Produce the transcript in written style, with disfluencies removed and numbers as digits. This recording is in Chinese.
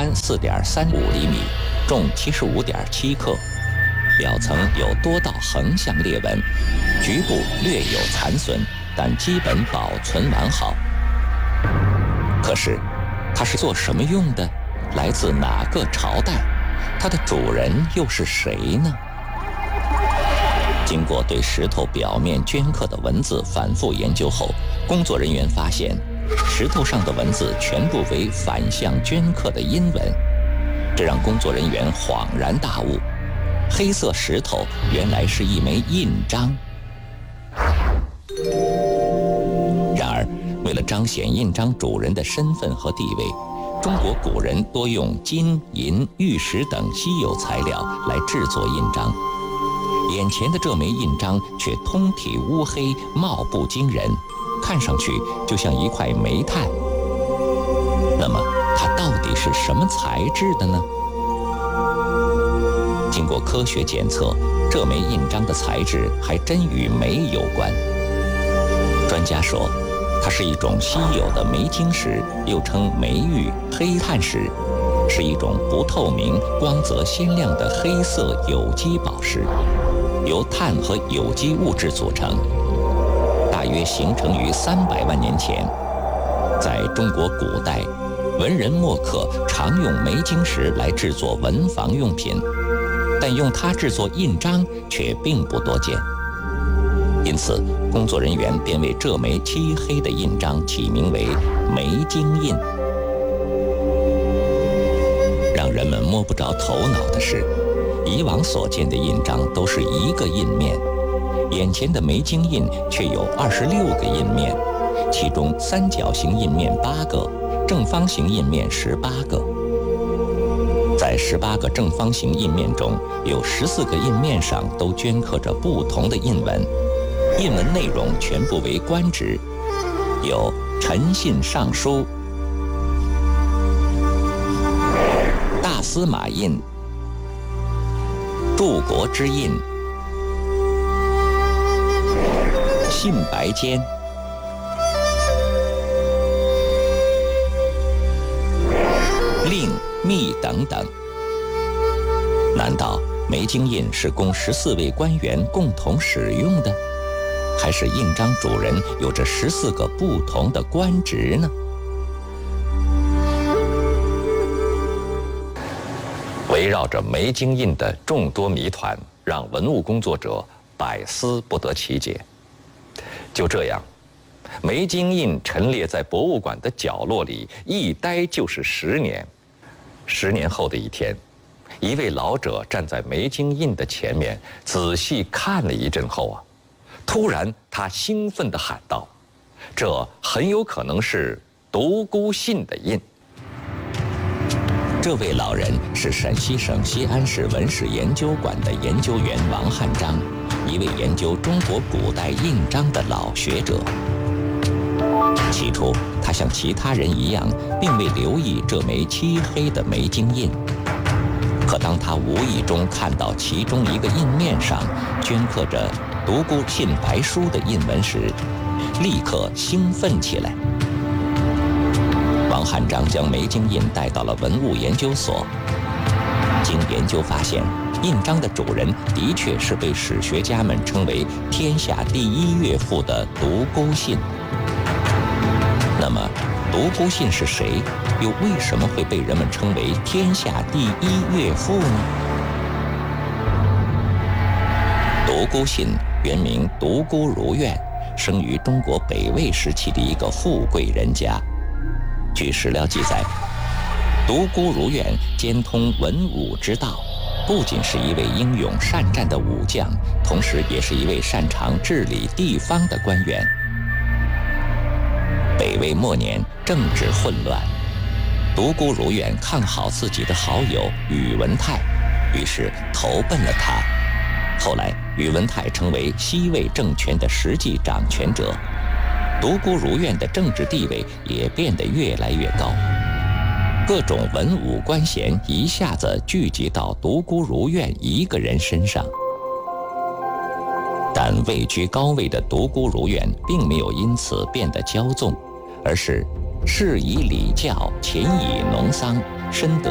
宽4.35厘米，重75.7克，表层有多道横向裂纹，局部略有残损，但基本保存完好。可是，它是做什么用的？来自哪个朝代？它的主人又是谁呢？经过对石头表面镌刻的文字反复研究后，工作人员发现，石头上的文字全部为反向镌刻的阴文，这让工作人员恍然大悟：黑色石头原来是一枚印章。然而，为了彰显印章主人的身份和地位，中国古人多用金、银、玉石等稀有材料来制作印章。眼前的这枚印章却通体乌黑，貌不惊人，看上去就像一块煤炭。那么，它到底是什么材质的呢？经过科学检测，这枚印章的材质还真与煤有关。专家说，它是一种稀有的煤晶石，又称煤玉、黑炭石，是一种不透明、光泽鲜亮的黑色有机宝石，由碳和有机物质组成，大约形成于300万年前。在中国古代，文人墨客常用煤晶石来制作文房用品，但用它制作印章却并不多见。因此，工作人员便为这枚漆黑的印章起名为煤晶印。让人们摸不着头脑的是，以往所见的印章都是一个印面，眼前的煤晶印却有26个印面，其中三角形印面8个，正方形印面18个。在18个正方形印面中，有14个印面上都镌刻着不同的印文，印文内容全部为官职，有陈信尚书、大司马印、柱国之印、信白笺、令、密等等。难道煤晶印是供14位官员共同使用的？还是印章主人有着14个不同的官职呢？围绕着煤晶印的众多谜团，让文物工作者百思不得其解。就这样，煤晶印陈列在博物馆的角落里，一待就是10年。10年后的一天，一位老者站在煤晶印的前面，仔细看了一阵后突然他兴奋地喊道：“这很有可能是独孤信的印。”这位老人是陕西省西安市文史研究馆的研究员王汉章，一位研究中国古代印章的老学者。起初，他像其他人一样，并未留意这枚漆黑的煤晶印。可当他无意中看到其中一个印面上镌刻着独孤信白书的印文时，立刻兴奋起来。王汉章将煤晶印带到了文物研究所，经研究发现，印章的主人的确是被史学家们称为天下第一乐府的独孤信。那么，独孤信是谁？又为什么会被人们称为天下第一乐府呢？独孤信原名独孤如愿，生于中国北魏时期的一个富贵人家。据史料记载，独孤如愿兼通文武之道，不仅是一位英勇善战的武将，同时也是一位擅长治理地方的官员。北魏末年，政治混乱，独孤如愿看好自己的好友宇文泰，于是投奔了他。后来，宇文泰成为西魏政权的实际掌权者，独孤如愿的政治地位也变得越来越高。各种文武官衔一下子聚集到独孤如愿一个人身上。但位居高位的独孤如愿并没有因此变得骄纵，而是事以礼教，勤以农桑，深得